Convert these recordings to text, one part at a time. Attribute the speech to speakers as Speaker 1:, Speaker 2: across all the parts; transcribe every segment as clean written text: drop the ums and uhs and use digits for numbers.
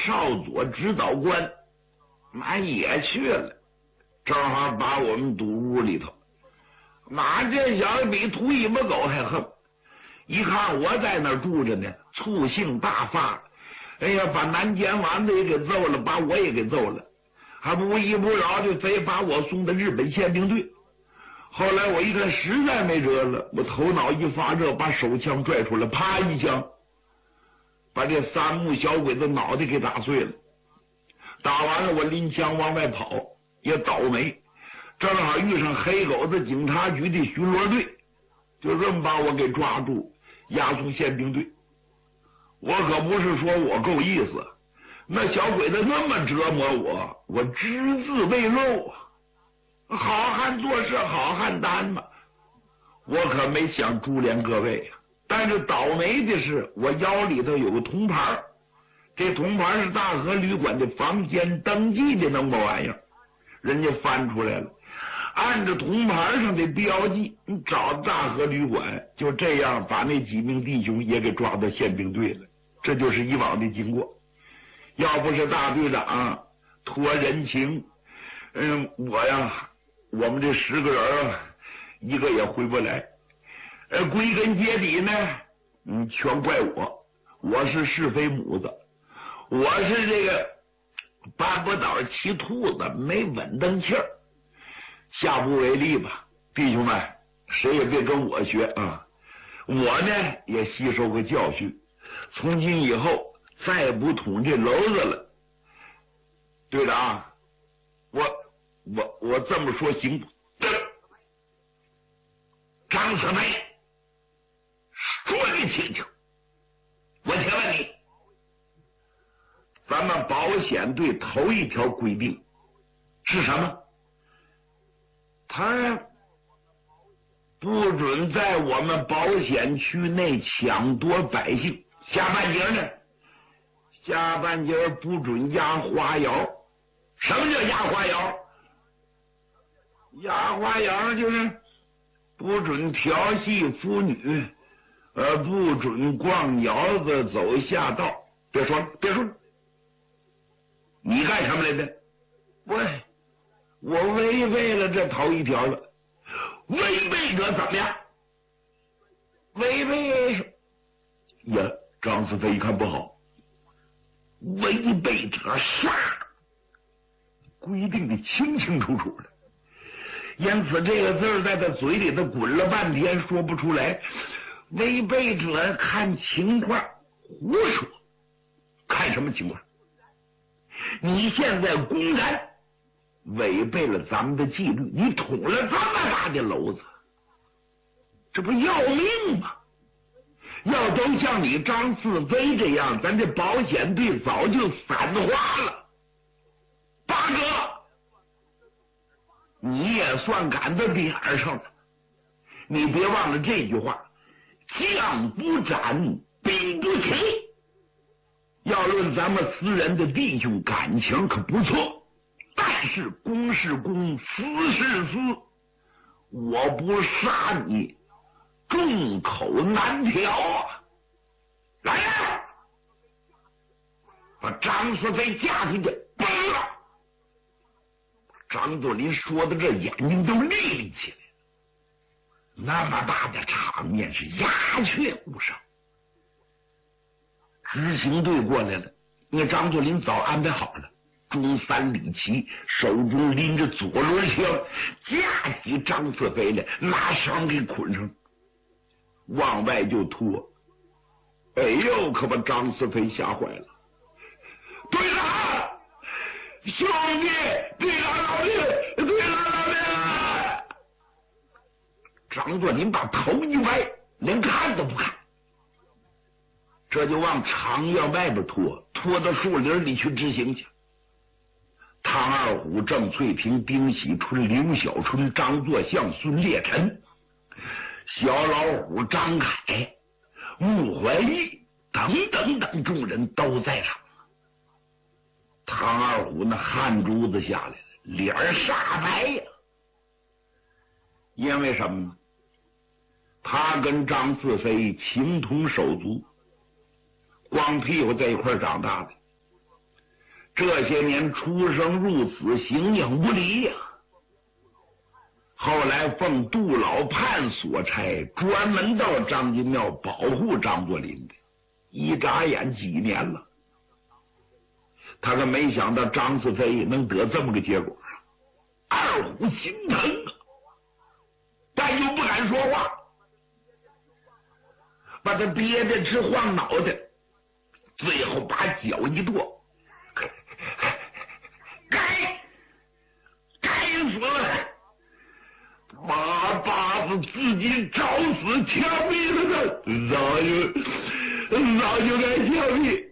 Speaker 1: 少佐指导官，也去了，正好把我们堵屋里头。这小子比秃尾巴狗还横，一看我在那儿住着呢，醋性大发，把南监丸子也给揍了，把我也给揍了，还不依不饶，就非把我送到日本宪兵队。后来我一看实在没辙了，我头脑一发热，把手枪拽出来，啪一枪，把这三木小鬼子脑袋给打碎了。打完了，我拎枪往外跑，也倒霉，正好遇上黑狗子警察局的巡逻队，就这么把我给抓住，押送宪兵队。我可不是说我够意思，那小鬼子那么折磨我，我只字未漏啊。好汉做事好汉担嘛，我可没想株连各位啊。但是倒霉的是，我腰里头有个铜牌，这铜牌是大和旅馆的房间登记的那么玩意儿，人家翻出来了，按照铜牌上的标记，你找大和旅馆，就这样把那几名弟兄也给抓到宪兵队了。这就是以往的经过。要不是大队长托人情，我们这10个人一个也回不来。归根结底呢，全怪我是是非母子，我是这个搬不倒骑兔子，没稳当气儿，下不为例吧。弟兄们，谁也别跟我学啊！我呢也吸收个教训，从今以后再也不捅这篓子了。队长，我这么说行不？张四梅，说你听听，我请问你，咱们保险队头一条规定是什么？他不准在我们保险区内抢夺百姓。下半截呢？下半截不准压花摇。什么叫压花摇？压花摇就是不准调戏妇女，不准逛窑子走下道。别说了，你干什么来的？我违背了这头一条了。违背者怎么样？违背呀！张四飞一看不好，违背者杀，规定的清清楚楚的。因此这个字在他嘴里头滚了半天说不出来。违背者看情况胡说，看什么情况？你现在公然违背了咱们的纪律，你捅了这么大的篓子，这不要命吗？要都像你张四飞这样，咱这保险队早就散花了。八哥，你也算赶到点儿上了。你别忘了这句话，将不斩，兵不起。要论咱们私人的弟兄感情可不错，但是公是公，私是私，我不杀你，众口难调啊！来呀，把张四飞架进去，崩了！张作霖说的这眼睛都立起来了，那么大的场面是鸦雀无声。执行队过来了，那张作霖早安排好了，中3李奇手中拎着左轮枪，架起张四飞来，拿绳给捆上，往外就拖。哎呦，可把张四飞吓坏了。队长，兄弟，队长老弟，队长老弟！张作霖把头一歪，连看都不看，这就往长院外边拖到树林里去执行去。唐二虎、郑翠萍、丁喜春、刘小春、张作相、孙烈臣、小老虎张凯、穆怀义等众人都在场。唐二虎那汗珠子下来了，脸煞白呀。因为什么呢？他跟张四飞情同手足，光屁股在一块长大的。 这些年出生入死，形影不离呀。后来奉杜老判所差，专门到张金庙保护张作霖的，一眨眼几年了。他可没想到张四飞能得这么个结果啊！二虎心疼啊，但又不敢说话，把他憋得直晃脑袋，最后把脚一跺，该死了！马把子自己找死枪毙了的，早就该枪毙。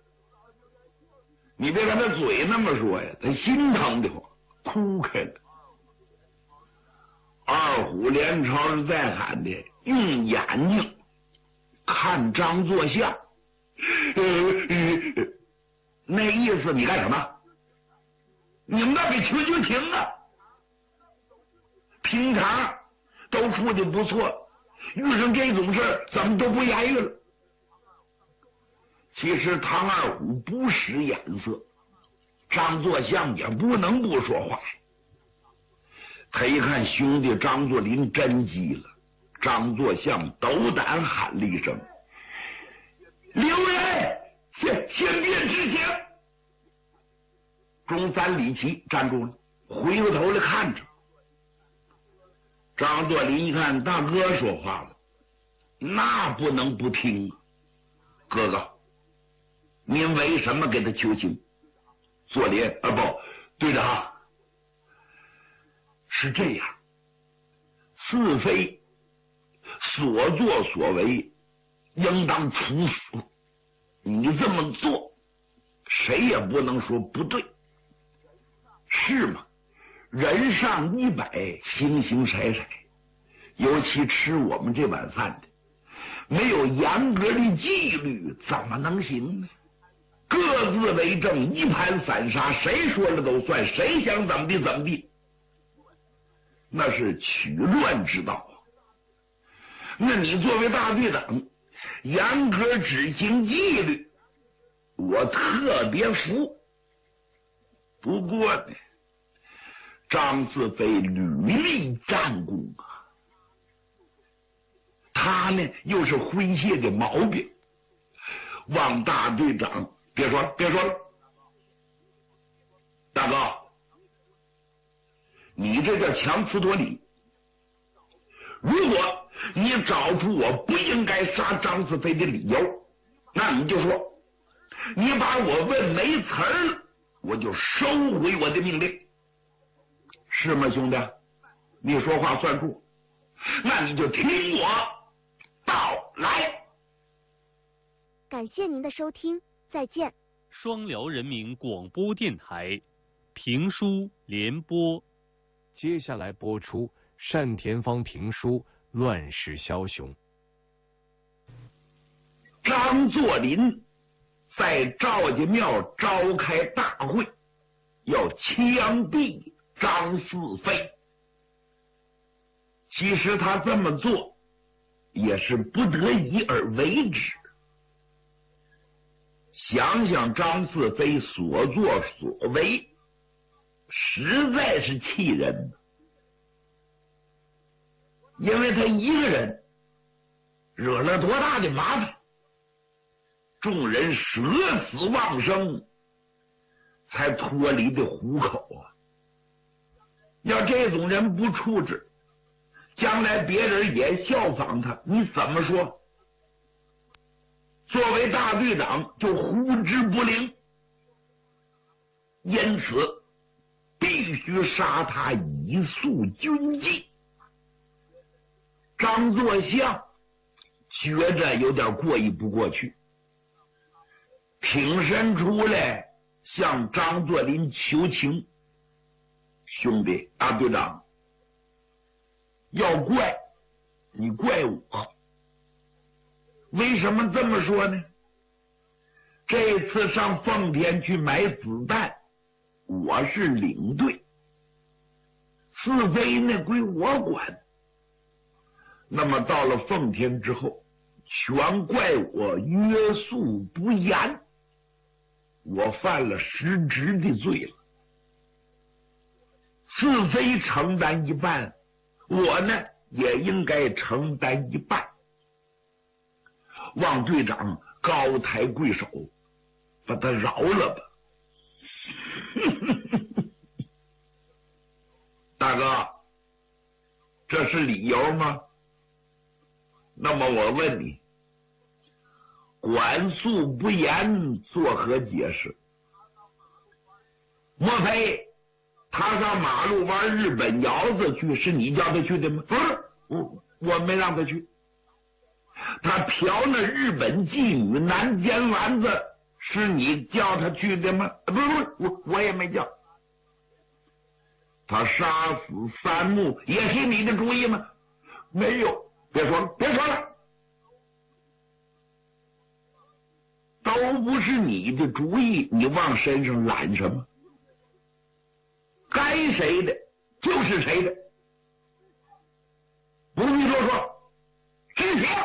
Speaker 1: 你别看他嘴那么说呀，他心疼的慌，哭开了。二虎连朝是在喊的，用眼睛看张作相，那意思你干什么？你们那给求求情啊！平常都处的不错，遇上这种事怎么都不言语了。其实唐二虎不使眼色，张作相也不能不说话。他一看兄弟张作霖真急了，张作相斗胆喊了一声：“刘人，先别执行！”中三李琦站住了，回过头来看着。张作霖一看大哥说话了，那不能不听。哥哥，您为什么给他求情？作霖啊，不，队长，是这样，四飞所作所为应当处死，你这么做谁也不能说不对，是吗？人上100，形形色色，尤其吃我们这碗饭的，没有严格的纪律，怎么能行呢？各自为政，一盘散沙，谁说了都算，谁想怎么地怎么地，那是取乱之道。那你作为大队长，严格执行纪律，我特别服。不过呢，张四飞屡立战功啊，他呢又是诙谐的毛病。王大队长，别说了，大哥，你这叫强词夺理。如果你找出我不应该杀张四飞的理由，那你就说，你把我问没词儿了，我就收回我的命令。是吗，兄弟？你说话算数，那你就听我道来。
Speaker 2: 感谢您的收听，再见。
Speaker 3: 双辽人民广播电台评书联播，
Speaker 4: 接下来播出单田芳评书《乱世枭雄》。
Speaker 1: 张作霖在赵家庙召开大会，要枪毙张四飞。其实他这么做也是不得已而为之。想想张四飞所作所为，实在是气人。因为他一个人惹了多大的麻烦，众人舍死忘生，才脱离的虎口啊！要这种人不处置，将来别人也效仿他，你怎么说？作为大队长就呼之不灵，因此必须杀他以肃军纪。张作相觉着有点过意不过去，挺身出来向张作霖求情：兄弟，大队长，要怪你怪我。为什么这么说呢？这次上奉天去买子弹，我是领队，四飞呢归我管。那么到了奉天之后，全怪我约束不严， 我犯了失职的罪了，是非承担一半，我呢也应该承担一半。望队长高抬贵手，把他饶了吧。大哥，这是理由吗？那么我问你，管束不严，作何解释？莫非他上马路玩日本窑子去，是你叫他去的吗？不是，我没让他去。他嫖那日本妓女南煎丸子，是你叫他去的吗？不是，我也没叫。他杀死三木，也是你的主意吗？没有。别说了，别说了，都不是你的主意，你往身上揽什么？该谁的就是谁的，不必多说，执行。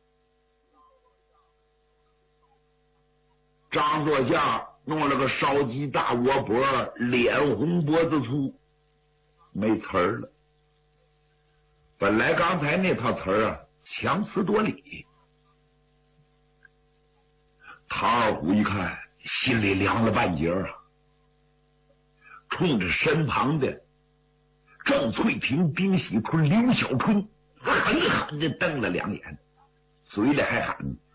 Speaker 1: 张作相弄了个烧鸡大窝脖，脸红脖子粗，没词儿了。本来刚才那套词儿啊，强词夺理。唐二虎一看，心里凉了半截啊，冲着身旁的郑翠萍、丁喜春、刘小春狠狠地瞪了两眼，嘴里还喊：